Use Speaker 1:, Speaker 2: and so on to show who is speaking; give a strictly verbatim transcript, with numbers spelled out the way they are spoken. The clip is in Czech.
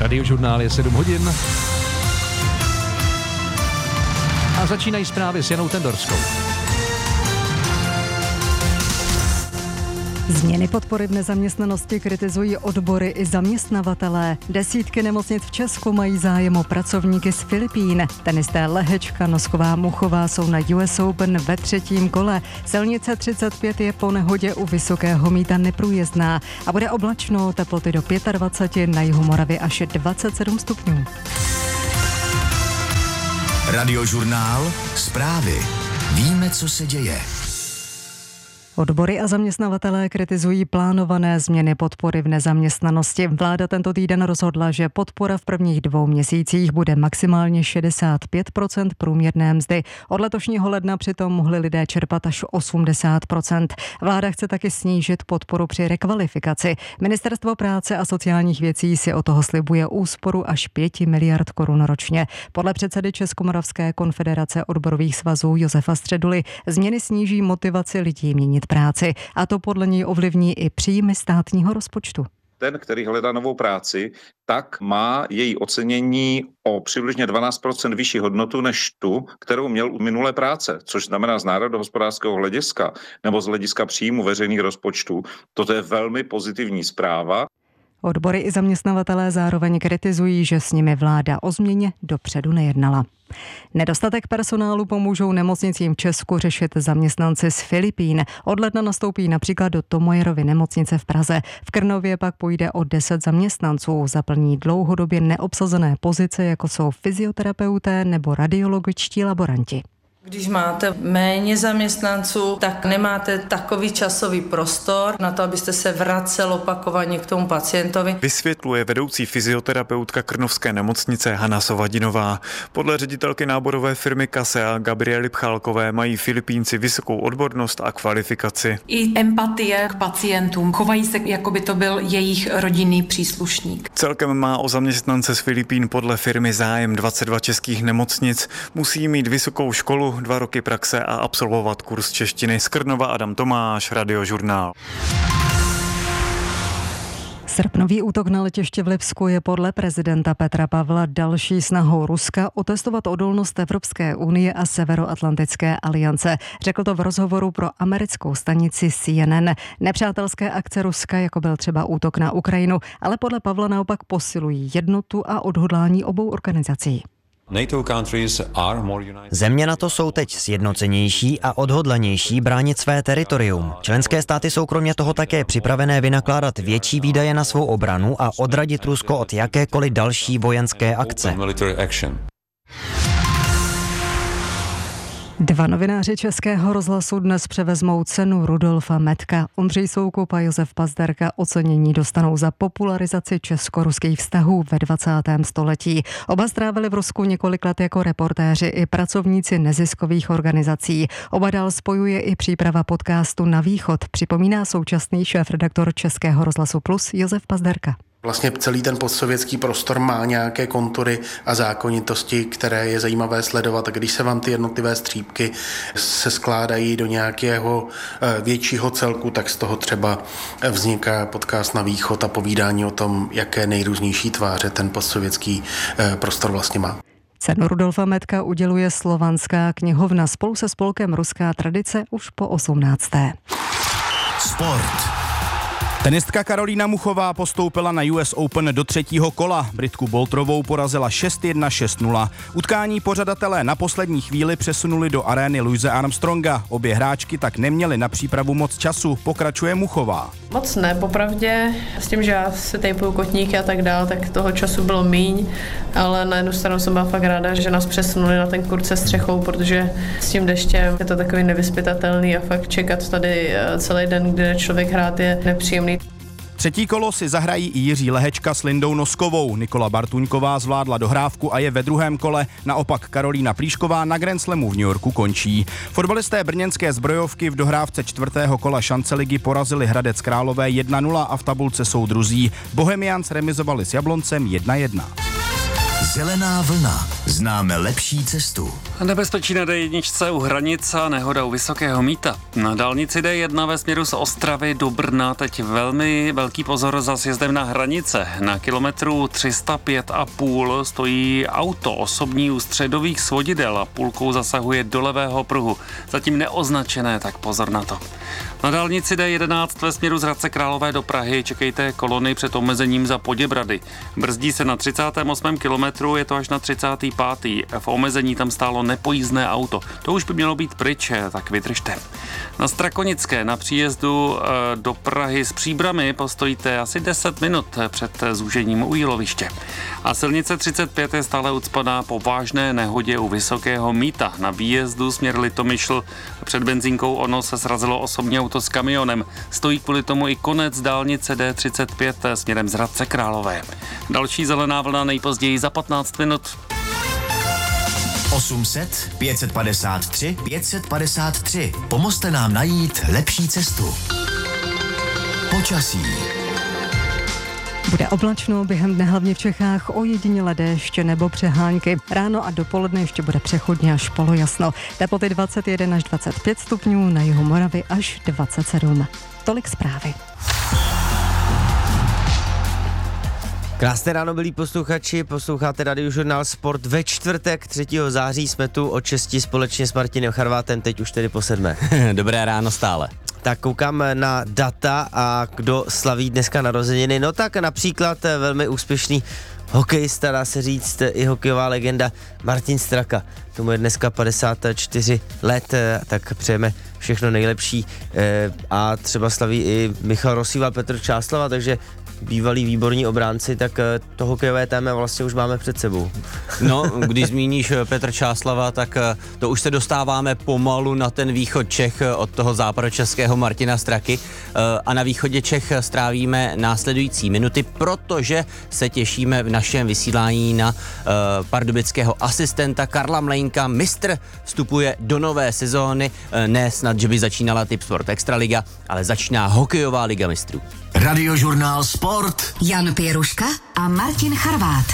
Speaker 1: Radiožurnál je sedm hodin. A začínají zprávy s Janou Tendorskou.
Speaker 2: Změny podpory v nezaměstnanosti kritizují odbory i zaměstnavatelé. Desítky nemocnic v Česku mají zájem o pracovníky z Filipín. Tenisté Lehečka, Nosková, Muchová jsou na U S Open ve třetím kole. Silnice třicet pět je po nehodě u Vysokého Mýta neprůjezdná a bude oblačno, teploty do dvacet pět, na jihu Moravy až dvacet sedm stupňů.
Speaker 3: Radiožurnál, zprávy. Víme, co se děje.
Speaker 2: Odbory a zaměstnavatelé kritizují plánované změny podpory v nezaměstnanosti. Vláda tento týden rozhodla, že podpora v prvních dvou měsících bude maximálně šedesát pět procent průměrné mzdy. Od letošního ledna přitom mohli lidé čerpat až osmdesát procent. Vláda chce taky snížit podporu při rekvalifikaci. Ministerstvo práce a sociálních věcí si od toho slibuje úsporu až pět miliard korun ročně. Podle předsedy Českomoravské konfederace odborových svazů Josefa Středuly změny sníží motivaci lidí měnit práci a to podle něj ovlivní i příjmy státního rozpočtu.
Speaker 4: Ten, který hledá novou práci, tak má její ocenění o přibližně dvanáct procent vyšší hodnotu než tu, kterou měl u minulé práce, což znamená z národohospodářského hlediska nebo z hlediska příjmu veřejných rozpočtů. Toto je velmi pozitivní zpráva.
Speaker 2: Odbory i zaměstnavatelé zároveň kritizují, že s nimi vláda o změně dopředu nejednala. Nedostatek personálu pomůžou nemocnicím v Česku řešit zaměstnanci z Filipín. Od ledna nastoupí například do Tomojerovy nemocnice v Praze. V Krnově pak půjde o deset zaměstnanců. Zaplní dlouhodobě neobsazené pozice, jako jsou fyzioterapeuté nebo radiologičtí laboranti.
Speaker 5: Když máte méně zaměstnanců, tak nemáte takový časový prostor na to, abyste se vracel opakovaně k tomu pacientovi.
Speaker 6: Vysvětluje vedoucí fyzioterapeutka Krnovské nemocnice Hana Sovadinová. Podle ředitelky náborové firmy Kasea Gabriely Pchálkové mají Filipínci vysokou odbornost a kvalifikaci.
Speaker 7: I empatie k pacientům. Chovají se, jako by to byl jejich rodinný příslušník.
Speaker 6: Celkem má o zaměstnance z Filipín podle firmy zájem dvacet dva českých nemocnic. Musí mít vysokou školu, dva roky praxe a absolvovat kurz češtiny. Z Krnova Adam Tomáš, Radiožurnál.
Speaker 2: Srpnový útok na letiště v Lipsku je podle prezidenta Petra Pavla další snahou Ruska otestovat odolnost Evropské unie a Severoatlantické aliance. Řekl to v rozhovoru pro americkou stanici C N N. Nepřátelské akce Ruska, jako byl třeba útok na Ukrajinu, ale podle Pavla naopak posilují jednotu a odhodlání obou organizací.
Speaker 8: Země NATO jsou teď sjednocenější a odhodlanější bránit své teritorium. Členské státy jsou kromě toho také připravené vynakládat větší výdaje na svou obranu a odradit Rusko od jakékoliv další vojenské akce.
Speaker 2: Dva novináři Českého rozhlasu dnes převezmou cenu Rudolfa Metka. Ondřej Soukup a Josef Pazderka ocenění dostanou za popularizaci česko-ruských vztahů ve dvacátém století. Oba strávili v Rusku několik let jako reportéři i pracovníci neziskových organizací. Oba dál spojuje i příprava podcastu Na východ, připomíná současný šéfredaktor Českého rozhlasu Plus Josef Pazderka.
Speaker 9: Vlastně celý ten postsovětský prostor má nějaké kontury a zákonitosti, které je zajímavé sledovat. A když se vám ty jednotlivé střípky se skládají do nějakého většího celku, tak z toho třeba vzniká podcast Na východ a povídání o tom, jaké nejrůznější tváře ten postsovětský prostor vlastně má.
Speaker 2: Cenu Rudolfa Metka uděluje Slovanská knihovna spolu se spolkem Ruská tradice už po osmnácté.
Speaker 3: Sport.
Speaker 10: Tenistka Karolína Muchová postoupila na U S Open do třetího kola. Britku Boltrovou porazila šest jedna šest nula. Utkání pořadatelé na poslední chvíli přesunuli do arény Louise Armstronga. Obě hráčky tak neměly na přípravu moc času, pokračuje Muchová.
Speaker 5: Moc ne, popravdě, s tím, že já si tejpuju kotníky a tak dál, tak toho času bylo míň, ale na jednu stranu jsem byla fakt ráda, že nás přesunuli na ten kurz se střechou, protože s tím deštěm je to takový nevyzpytatelný a fakt čekat tady celý den, kde člověk hrát, je nepříjemný.
Speaker 10: Třetí kolo si zahrají i Jiří Lehečka s Lindou Noskovou. Nikola Bartuňková zvládla dohrávku a je ve druhém kole. Naopak Karolína Plíšková na Grand Slamu v New Yorku končí. Fotbalisté brněnské zbrojovky v dohrávce čtvrtého kola šanceligy porazili Hradec Králové jedna nula a v tabulce jsou druzí. Bohemians remizovali s Jabloncem jedna jedna.
Speaker 3: Zelená vlna. Známe lepší cestu.
Speaker 11: Nebezpečí na D jedna u hranic a nehoda u Vysokého Mýta. Na dálnici D jedna ve směru z Ostravy do Brna teď velmi velký pozor za sjezdem na hranice. Na kilometru tři sta pět a půl stojí auto osobní u středových svodidel a půlkou zasahuje do levého pruhu. Zatím neoznačené, tak pozor na to. Na dálnici D jedenáct ve směru z Hradce Králové do Prahy čekejte kolony před omezením za Poděbrady. Brzdí se na třicátém osmém kilometru, je to až na třicátém pátém V omezení tam stálo nepojízdné auto. To už by mělo být pryč, tak vydržte. Na Strakonické na příjezdu do Prahy z Příbrami postojíte asi deset minut před zúžením u Jíloviště. A silnice třicet pět je stále ucpaná po vážné nehodě u Vysokého Mýta. Na výjezdu směr Litomyšl před benzínkou Ono se srazilo osobní auto s kamionem. Stojí kvůli tomu i konec dálnice D třicet pět směrem z Hradce Králové. Další zelená vlna nejpozději za patnáct minut.
Speaker 3: osm set, pět set padesát tři, pět set padesát tři. Pomozte nám najít lepší cestu. Počasí.
Speaker 2: Bude oblačno, během dne hlavně v Čechách ojediněle déšť nebo přehánky. Ráno a dopoledne ještě bude přechodně až polojasno. Teploty dvacet jedna až dvacet pět stupňů, na jihu Moravy až dvacet sedm. Tolik zprávy.
Speaker 8: Krásné ráno, milí posluchači, posloucháte Radiožurnál Sport. Ve čtvrtek třetího září jsme tu od šesti společně s Martinem Charvátem, teď už tedy po sedmé.
Speaker 12: Dobré ráno stále.
Speaker 8: Tak koukám na data a kdo slaví dneska narozeniny, no tak například velmi úspěšný hokejista, dá se říct, i hokejová legenda Martin Straka. Tomu je dneska padesát čtyři let, tak přejeme všechno nejlepší. A třeba slaví i Michal Rosíval, Petr Čáslava, takže bývalí výborní obránci, tak to hokejové téma vlastně už máme před sebou.
Speaker 12: No, když zmíníš Petra Čáslava, tak to už se dostáváme pomalu na ten východ Čech od toho západočeského Martina Straky a na východě Čech strávíme následující minuty, protože se těšíme v našem vysílání na pardubického asistenta Karla Mlejnka. Mistr vstupuje do nové sezóny, ne snad, že by začínala Tipsport Extraliga, ale začíná hokejová liga mistrů.
Speaker 3: Radiožurnál Sport.
Speaker 13: Jan Pěruška a Martin Charvát.